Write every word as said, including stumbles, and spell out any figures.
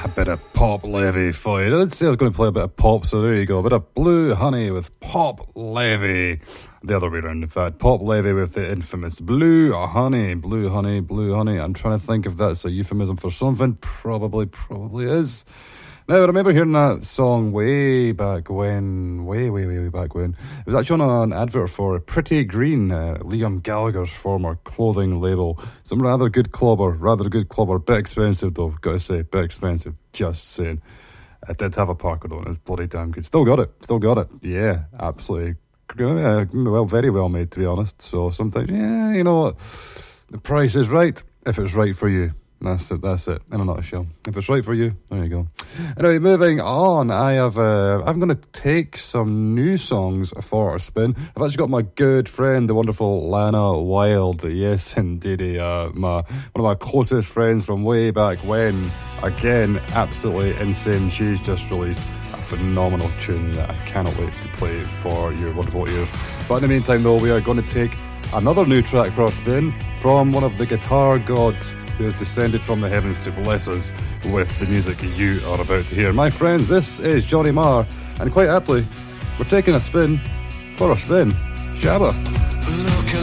a bit of Pop Levy for you. I did say I was going to play a bit of pop, so there you go. A bit of Blue Honey with Pop Levy. The other way around, in fact. Pop Levy with the infamous Blue Honey. Blue Honey, Blue Honey. I'm trying to think if that's a euphemism for something. Probably, probably is. Now, I remember hearing that song way back when, way, way, way, way back when. It was actually on an advert for Pretty Green, uh, Liam Gallagher's former clothing label. Some rather good clobber, rather good clobber. Bit expensive though, gotta say, bit expensive. Just saying. I did have a Parker though, and it was bloody damn good. Still got it, still got it. Yeah, absolutely. Uh, well, very well made, to be honest. So sometimes, yeah, you know what? The price is right if it's right for you. That's it, that's it, in a nutshell. If it's right for you, there you go. Anyway, moving on, I have, uh, I'm going to take some new songs for a spin. I've actually got my good friend, the wonderful Lana Wild. Yes, indeed, uh, my, one of my closest friends from way back when. Again, absolutely insane. She's just released a phenomenal tune that I cannot wait to play for your wonderful ears. But in the meantime, though, we are going to take another new track for our spin from one of the guitar gods who has descended from the heavens to bless us with the music you are about to hear. My friends, this is Johnny Marr, and quite aptly, we're taking a spin for a spin. Shabba.